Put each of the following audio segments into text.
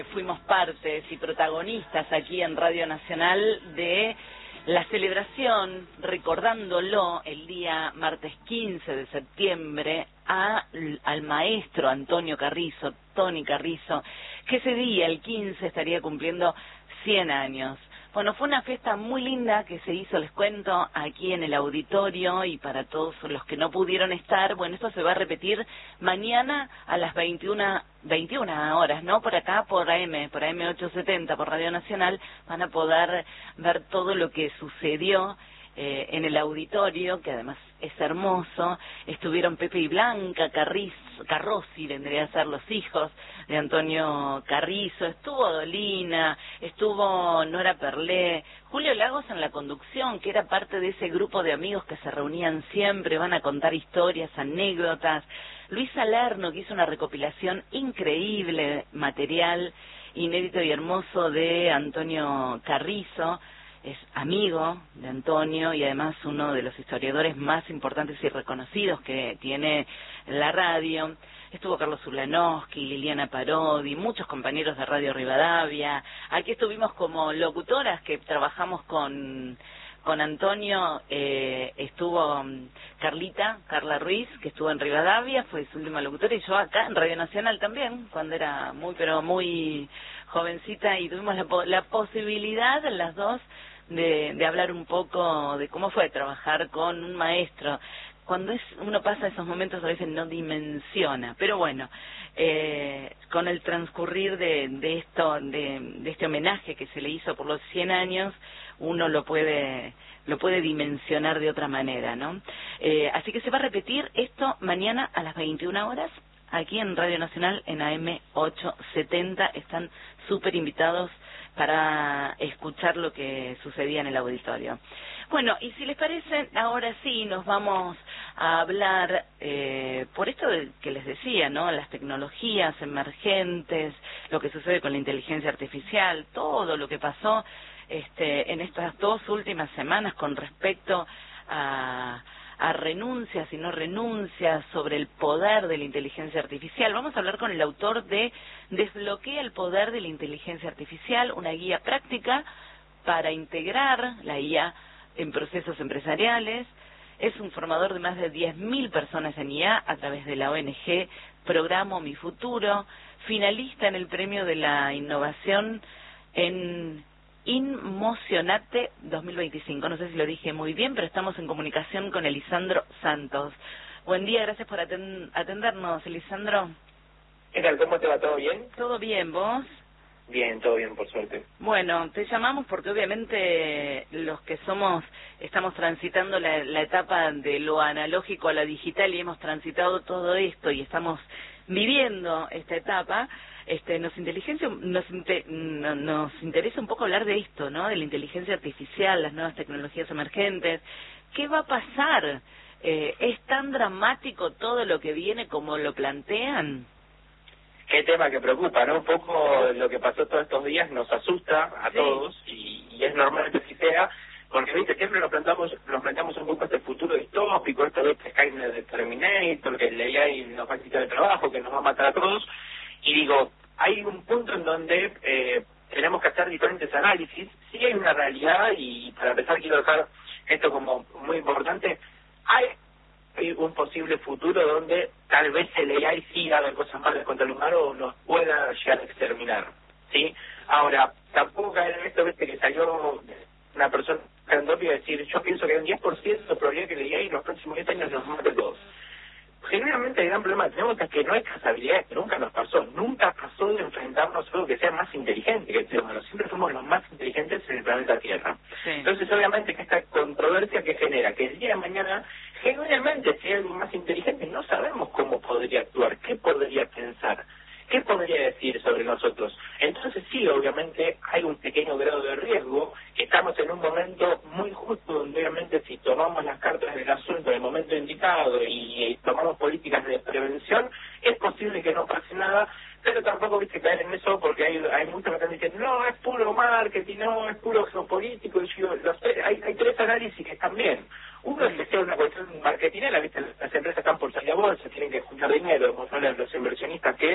Fuimos partes y protagonistas aquí en Radio Nacional de la celebración, recordándolo el día martes 15 de septiembre al maestro Antonio Carrizo, Tony Carrizo, que ese día, el 15, estaría cumpliendo 100 años. Bueno, fue una fiesta muy linda que se hizo, les cuento, aquí en el auditorio, y para todos los que no pudieron estar, bueno, esto se va a repetir mañana a las 21 horas, ¿no? Por acá, por AM 870, por Radio Nacional, van a poder ver todo lo que sucedió en el auditorio, que además es hermoso. Estuvieron Pepe y Blanca Carrozzi, vendría a ser los hijos de Antonio Carrizo, estuvo Dolina, estuvo Nora Perlé, Julio Lagos en la conducción, que era parte de ese grupo de amigos que se reunían siempre, van a contar historias, anécdotas. Luis Salerno, que hizo una recopilación increíble, material inédito y hermoso de Antonio Carrizo. Es amigo de Antonio y además uno de los historiadores más importantes y reconocidos que tiene la radio. Estuvo Carlos Ulanowski, Liliana Parodi, muchos compañeros de Radio Rivadavia. Aquí estuvimos como locutoras que trabajamos con Antonio. Estuvo Carla Ruiz, que estuvo en Rivadavia, fue su última locutora, y yo acá en Radio Nacional también, cuando era muy jovencita, y tuvimos la posibilidad, las dos, de hablar un poco de cómo fue trabajar con un maestro. Cuando uno pasa esos momentos a veces no dimensiona, pero bueno, con el transcurrir de este homenaje que se le hizo por los 100 años, uno lo puede dimensionar de otra manera, ¿no? Así que se va a repetir esto mañana a las 21 horas, aquí en Radio Nacional, en AM 870, están súper invitados para escuchar lo que sucedía en el auditorio. Bueno, y si les parece, ahora sí nos vamos a hablar, por esto que les decía, ¿no? Las tecnologías emergentes, lo que sucede con la inteligencia artificial, todo lo que pasó en estas 2 últimas semanas con respecto a renuncias y no renuncias, sobre el poder de la inteligencia artificial. Vamos a hablar con el autor de Desbloquea el poder de la inteligencia artificial, una guía práctica para integrar la IA en procesos empresariales. Es un formador de más de 10.000 personas en IA a través de la ONG Programo Mi Futuro, finalista en el Premio de la Innovación en Inmocionate 2025. No sé si lo dije muy bien, pero estamos en comunicación con Elisandro Santos. Buen día, gracias por atendernos, Elisandro. ¿Qué tal? ¿Cómo te va? ¿Todo bien? ¿Todo bien, vos? Bien, todo bien, por suerte. Bueno, te llamamos porque obviamente los que estamos transitando la etapa de lo analógico a lo digital, y hemos transitado todo esto y estamos viviendo esta etapa. Nos interesa un poco hablar de esto, ¿no? De la inteligencia artificial, las nuevas tecnologías emergentes. ¿Qué va a pasar? ¿Es tan dramático todo lo que viene como lo plantean? Qué tema que preocupa, ¿no? Un poco lo que pasó todos estos días nos asusta a todos, y es normal que así sea, porque, viste, siempre nos planteamos un poco este futuro distópico, esto de Skynet de Terminator, que el AI nos va a quitar el trabajo, que nos va a matar a todos. Y digo, hay un punto en donde tenemos que hacer diferentes análisis. Sí hay una realidad, y para empezar quiero dejar esto como muy importante. Hay un posible futuro donde tal vez el AI sí haga cosas malas contra el humano o nos pueda llegar a exterminar, ¿sí? Ahora, tampoco caer en esto, viste, que salió una persona y decir, yo pienso que hay un 10% de probabilidad que el AI en los próximos 10 años nos mate a todos. Generalmente el gran problema que tenemos es que no hay casualidad, que nunca nos pasó. Nunca pasó de enfrentarnos a algo que sea más inteligente que el ser humano. Siempre somos los más inteligentes en el planeta Tierra. Sí. Entonces, obviamente, que esta controversia que genera, que el día de mañana, genuinamente, si hay algo más inteligente, no sabemos cómo podría actuar, qué podría pensar, qué podría decir sobre nosotros. Entonces, sí, obviamente, hay un pequeño grado de riesgo. Estamos en un momento muy justo donde, obviamente, si tomamos las cartas del asunto en el momento indicado y tomamos políticas de prevención, es posible que no pase nada, pero tampoco, viste, caer en eso, porque hay muchos que están diciendo, no, es puro marketing, no, es puro geopolítico. Y yo, hay 3 análisis que están bien. Uno es que sea una cuestión marketingera, viste, las empresas están por salir a bolsa, tienen que juntar dinero, mostrarle a los inversionistas que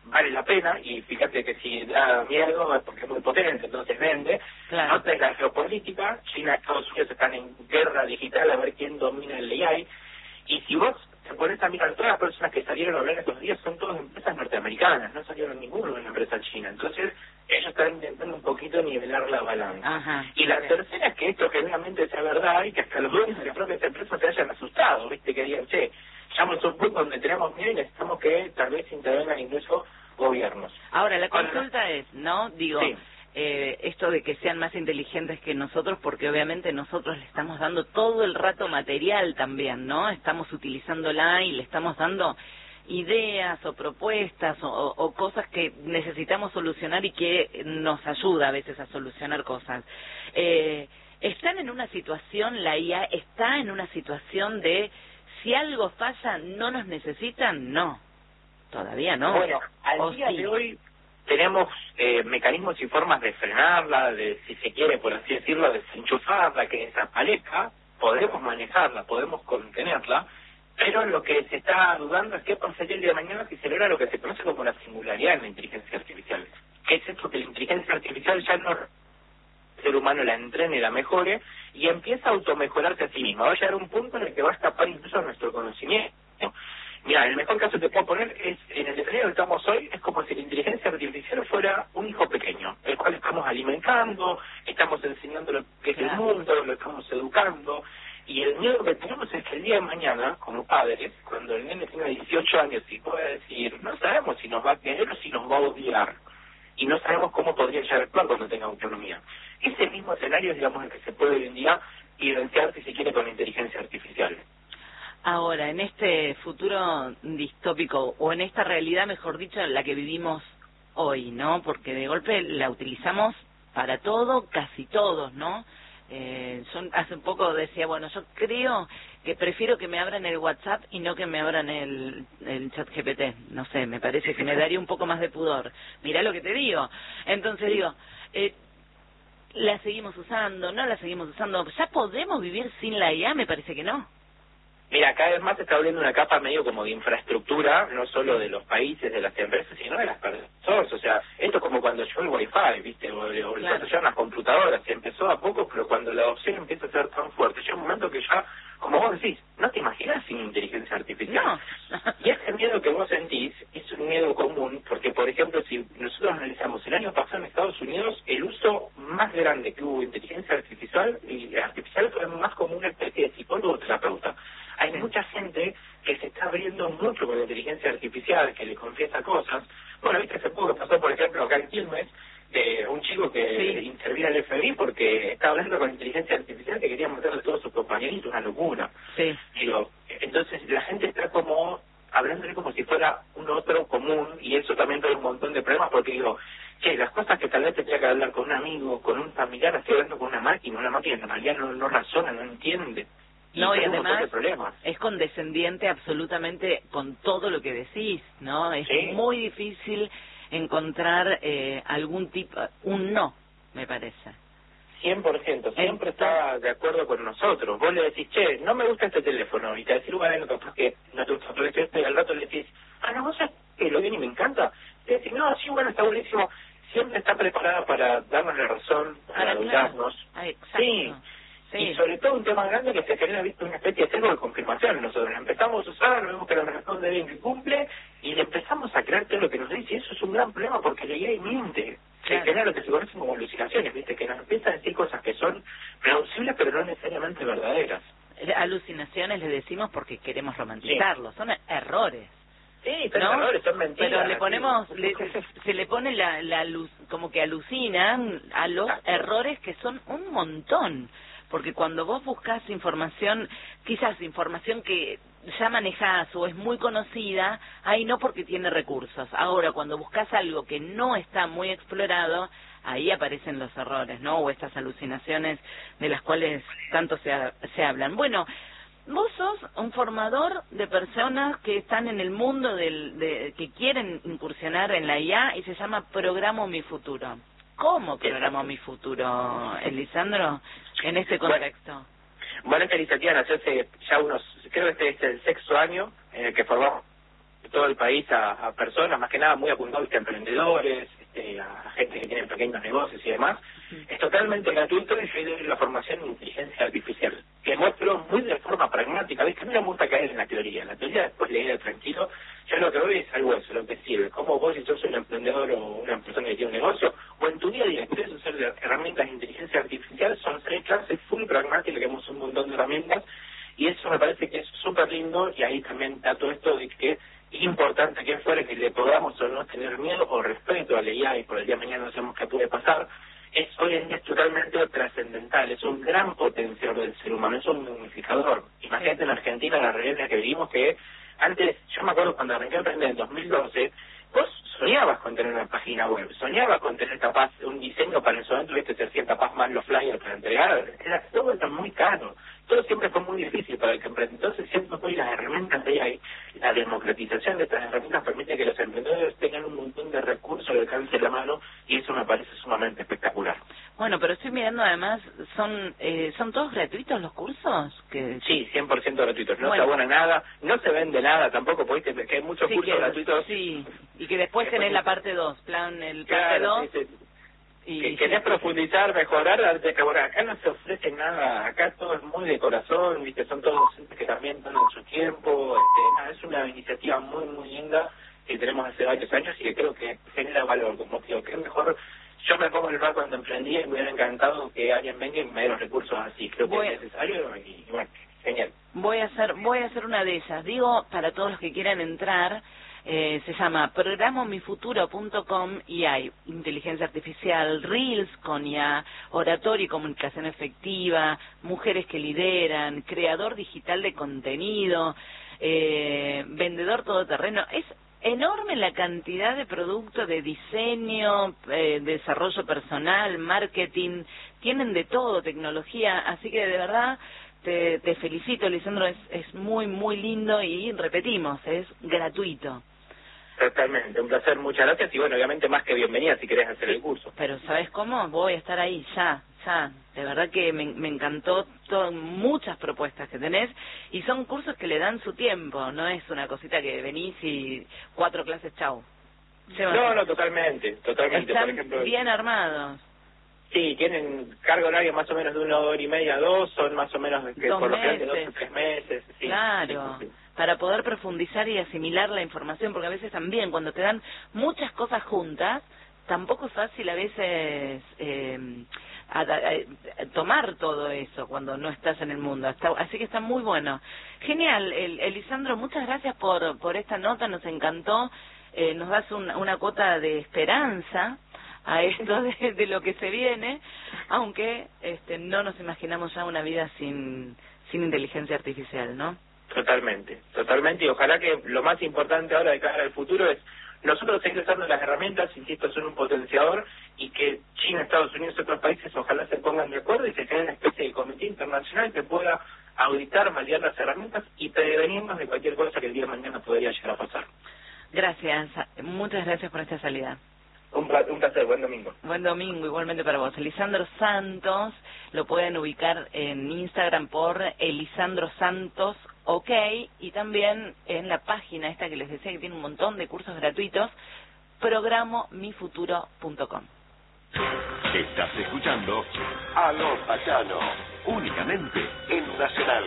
vale la pena, y fíjate que si da miedo es porque es muy potente, entonces vende. Claro. Nota es la geopolítica, China y Estados Unidos están en guerra digital a ver quién domina el AI, y si vos te pones a mirar, todas las personas que salieron a hablar estos días son todas empresas norteamericanas, no salieron ninguno de una empresa china, entonces ellos están intentando un poquito nivelar la balanza. Ajá, y la sí. tercera es que esto genuinamente sea verdad y que hasta los dueños de las propias empresas se hayan asustado, ¿viste? Que digan, che, llegamos a un punto donde tenemos miedo y necesitamos que tal vez intervengan incluso gobiernos. Ahora, la consulta es, ¿no? Digo, Sí. Esto de que sean más inteligentes que nosotros, porque obviamente nosotros le estamos dando todo el rato material también, ¿no? Estamos utilizándola y le estamos dando ideas o propuestas o cosas que necesitamos solucionar y que nos ayuda a veces a solucionar cosas. ¿Están en una situación, la IA está en una situación de si algo falla, no nos necesitan? No, todavía no. Bueno, al día de hoy tenemos mecanismos y formas de frenarla, de, si se quiere, por así decirlo, desenchufarla, que desaparezca, podemos manejarla, podemos contenerla, pero lo que se está dudando es qué pasaría el día de mañana si se logra lo que se conoce como la singularidad en la inteligencia artificial. ¿Qué es esto? Que la inteligencia artificial ya no el ser humano la entrene y la mejore y empieza a automejorarse a sí misma. Va a llegar un punto en el que va a escapar incluso nuestro conocimiento. Mira, el mejor caso que te puedo poner es, en el escenario que estamos hoy, es como si la inteligencia artificial fuera un hijo pequeño, el cual estamos alimentando, estamos enseñando lo que es el mundo, lo estamos educando, y el miedo que tenemos es que el día de mañana, como padres, cuando el nene tenga 18 años y pueda decir, no sabemos si nos va a querer o si nos va a odiar, y no sabemos cómo podría llegar a actuar cuando tenga autonomía. Ese mismo escenario es, digamos, el que se puede hoy en día vivenciar, si se quiere, con la inteligencia artificial. Ahora, en este futuro distópico, o en esta realidad, mejor dicho, en la que vivimos hoy, ¿no? Porque de golpe la utilizamos para todo, casi todos, ¿no? Hace un poco decía, bueno, yo creo que prefiero que me abran el WhatsApp y no que me abran el chat GPT. No sé, me parece que me daría un poco más de pudor. Mirá lo que te digo. Entonces digo, ¿la seguimos usando? ¿No la seguimos usando? ¿Ya podemos vivir sin la IA? Me parece que no. Mira, cada vez más se está abriendo una capa medio como de infraestructura, no solo de los países, de las empresas, sino de las personas. O sea, esto es como cuando llegó el Wi-Fi, ¿viste? O cuando llegan las computadoras. Se empezó a poco, pero cuando la adopción empieza a ser tan fuerte, llega un momento que ya, como vos decís, no te imaginas sin inteligencia artificial. No. Y ese miedo que vos sentís es un miedo común, porque, por ejemplo, si nosotros analizamos el año pasado en Estados Unidos, el uso más grande que hubo de inteligencia artificial fue más como una especie de psicólogo terapeuta. Hay mucha gente que se está abriendo mucho con la inteligencia artificial, que le confiesa cosas. Bueno, viste, hace poco pasó, por ejemplo, acá en Quilmes, de un chico que intervino en el FBI porque estaba hablando con inteligencia artificial que quería matarle a todos sus compañeritos, una locura. Sí. Digo, entonces la gente está como hablándole como si fuera un otro común, y eso también trae un montón de problemas, porque digo, che, las cosas que tal vez tendría que hablar con un amigo, con un familiar, estoy hablando con una máquina que en realidad no razona, no entiende. No, y además problemas. es condescendiente absolutamente con todo lo que decís, ¿no? Es muy difícil encontrar algún tipo, un no, me parece. 100%, siempre está de acuerdo con nosotros. Vos le decís, che, no me gusta este teléfono, y te decís, bueno, capaz que no te gusta, pero y al rato le decís, no, vos sabés que lo bien y me encanta. Te decís, no, sí, bueno, está buenísimo. Siempre está preparada para darnos la razón, para ayudarnos. Sí. Y sobre todo un tema grande que se genera, visto, una especie de sesgo de confirmación. Nosotros empezamos a usar, vemos que la responde bien, que cumple, y le empezamos a creer todo lo que nos dice, y eso es un gran problema porque la IA miente. Se genera lo que se conoce como alucinaciones, viste, que nos empieza a decir cosas que son plausibles pero no necesariamente verdaderas. Alucinaciones le decimos porque queremos romantizarlo, son errores. Sí, son errores, son mentiras. Pero le ponemos, se le pone la luz, como que alucinan a los errores que son un montón. Porque cuando vos buscas información, quizás información que ya manejás o es muy conocida, ahí no, porque tiene recursos. Ahora, cuando buscas algo que no está muy explorado, ahí aparecen los errores, ¿no? O estas alucinaciones de las cuales tanto se hablan. Bueno, vos sos un formador de personas que están en el mundo que quieren incursionar en la IA, y se llama Programo Mi Futuro. ¿Cómo programo mi futuro, Elisandro, en este contexto? Bueno, esta iniciativa nació hace ya creo que este es el 6º año en el que formamos todo el país a personas, más que nada muy apuntados a emprendedores, a gente que tiene pequeños negocios y demás. Es totalmente gratuito y yo doy la formación en inteligencia artificial, que muestro muy de forma pragmática. ¿Ves? Que a mí no me gusta caer en la teoría después leer tranquilo. Yo lo que voy es algo eso, lo que sirve. Como vos, si sos un emprendedor o una persona que tiene un negocio, o en tu día a día querés usar herramientas de inteligencia artificial, son 6 clases full pragmáticas, que tenemos un montón de herramientas, y eso me parece que es súper lindo, y ahí también está todo esto de que es importante que fuera que le podamos o no tener miedo o respeto a la IA, y por el día de mañana no sabemos qué puede pasar. Hoy en día es totalmente trascendental, es un gran potencial del ser humano, es un unificador. Imagínate en Argentina la realidad que vivimos, que antes, yo me acuerdo cuando arranqué a emprender en 2012, vos soñabas con tener una página web, soñabas con tener capaz un diseño para eso, tuviste que ser capaz más los flyers para entregar, todo está muy caro, todo siempre fue muy difícil para el que emprende. Entonces siempre hoy las herramientas de ahí, la democratización de estas herramientas permite que los emprendedores tengan un montón de recursos al alcance de la mano, y eso me parece sumamente espectacular. Bueno, pero estoy mirando además, ¿son todos gratuitos los cursos? Sí, 100% gratuitos, no se abona nada, no se vende nada tampoco, porque hay muchos cursos gratuitos. Sí, y que después tenés la parte 2, parte 2. Sí. Y querés profundizar, mejorar, acá no se ofrece nada, acá todo es muy de corazón, ¿viste? Son todos docentes que también dan su tiempo, es una iniciativa muy, muy linda que tenemos hace varios años y que creo que genera valor, como digo, que es mejor. Yo me pongo en el lugar cuando emprendí y me hubiera encantado que alguien venga y me dé los recursos así, creo que es necesario y bueno, genial. Voy a hacer una de ellas, digo, para todos los que quieran entrar. Se llama programomifuturo.com y hay inteligencia artificial, reels con IA, oratoria y comunicación efectiva, mujeres que lideran, creador digital de contenido, vendedor todoterreno. Es enorme la cantidad de productos de diseño, desarrollo personal, marketing, tienen de todo, tecnología, así que de verdad te felicito, Lisandro, es muy, muy lindo y repetimos, es gratuito. Totalmente, un placer, muchas gracias y bueno, obviamente más que bienvenida si querés hacer el curso. Pero ¿sabes cómo? Voy a estar ahí ya, de verdad que me encantó muchas propuestas que tenés y son cursos que le dan su tiempo, no es una cosita que venís y 4 clases, chau. No, totalmente. Están por ejemplo, bien armados. Sí, tienen carga horaria más o menos de 1 hora y media, 2, son más o menos por lo general de 2 o 3 meses. Sí, claro, sí. Para poder profundizar y asimilar la información, porque a veces también cuando te dan muchas cosas juntas, tampoco es fácil a veces tomar todo eso cuando no estás en el mundo. Así que está muy bueno. Genial, Elisandro, muchas gracias por esta nota, nos encantó, nos das una cuota de esperanza a esto de lo que se viene, aunque no nos imaginamos ya una vida sin inteligencia artificial, ¿no? Totalmente, y ojalá que lo más importante ahora de cara al futuro es nosotros seguir usando las herramientas, insisto, son un potenciador, y que China, Estados Unidos y otros países ojalá se pongan de acuerdo y se cree una especie de comité internacional que pueda auditar, validar las herramientas y prevenirnos de cualquier cosa que el día de mañana podría llegar a pasar. Gracias, muchas gracias por esta salida. Un placer, buen domingo. Buen domingo, igualmente para vos. Elisandro Santos, lo pueden ubicar en Instagram por Elisandro Santos, OK, y también en la página esta que les decía que tiene un montón de cursos gratuitos, programomifuturo.com. Estás escuchando a Los Payano, únicamente en Nacional.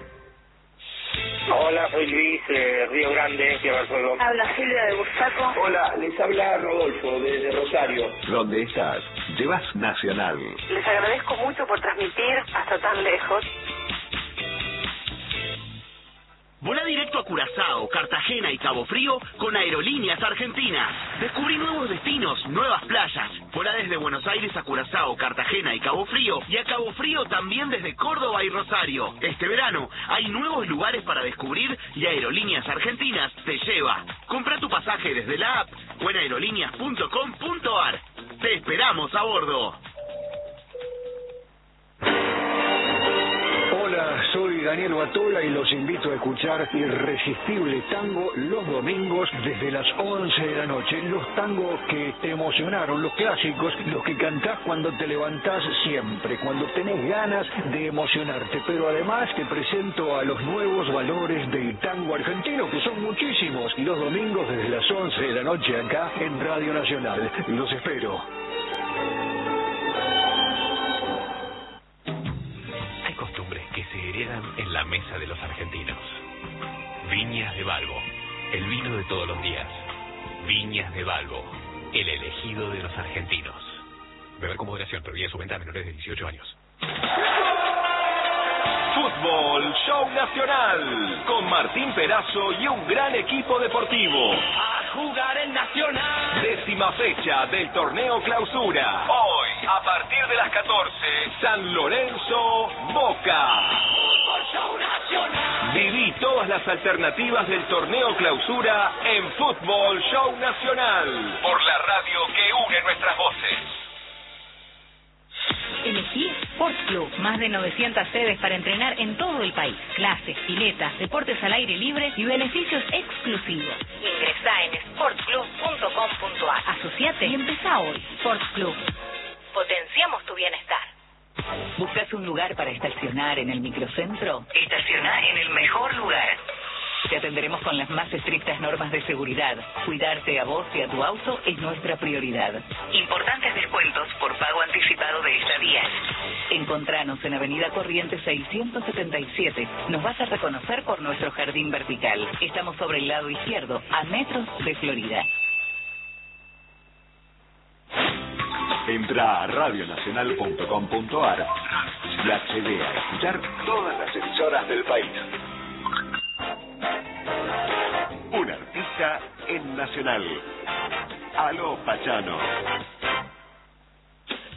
Hola, soy Luis, Río Grande, Tierra del Fuego. Habla Silvia de Bursaco. Hola, les habla Rodolfo desde Rosario. ¿Dónde estás? Llevas Nacional. Les agradezco mucho por transmitir hasta tan lejos. Volá directo a Curazao, Cartagena y Cabo Frío con Aerolíneas Argentinas. Descubrí nuevos destinos, nuevas playas. Volá desde Buenos Aires a Curazao, Cartagena y Cabo Frío, y a Cabo Frío también desde Córdoba y Rosario. Este verano hay nuevos lugares para descubrir y Aerolíneas Argentinas te lleva. Compra tu pasaje desde la app o en aerolíneas.com.ar. Te esperamos a bordo. Hola, soy Daniel Batola y los invito a escuchar Irresistible Tango los domingos desde las 11 de la noche. Los tangos que te emocionaron, los clásicos, los que cantás cuando te levantás siempre, cuando tenés ganas de emocionarte. Pero además te presento a los nuevos valores del tango argentino, que son muchísimos. Los domingos desde las 11 de la noche acá en Radio Nacional. Los espero. Hay costumbres que se heredan en la mesa de los argentinos. Viñas de Balbo, el vino de todos los días. Viñas de Balbo, el elegido de los argentinos. Beber con moderación, prohibida su venta a menores de 18 años. Fútbol Show Nacional, con Martín Perazo y un gran equipo deportivo. A jugar en Nacional. 10ª fecha del torneo Clausura. Hoy, a partir de las 14, San Lorenzo, Boca. Fútbol Show Nacional. Viví todas las alternativas del torneo Clausura en Fútbol Show Nacional, por la radio que une nuestras voces. Elegí Sports Club, más de 900 sedes para entrenar en todo el país. Clases, piletas, deportes al aire libre y beneficios exclusivos. Ingresá en sportsclub.com.ar. Asociate y empezá hoy. Sports Club. Potenciamos tu bienestar. ¿Buscas un lugar para estacionar en el microcentro? Estacioná en el mejor lugar. Te atenderemos con las más estrictas normas de seguridad. Cuidarte a vos y a tu auto es nuestra prioridad. Importantes descuentos por pago anticipado de estadías. Encontranos en Avenida Corrientes 677. Nos vas a reconocer por nuestro jardín vertical. Estamos sobre el lado izquierdo, a metros de Florida. Entra a radionacional.com.ar y accede a escuchar todas las emisoras del país. Un artista en Nacional. Aló Pachano.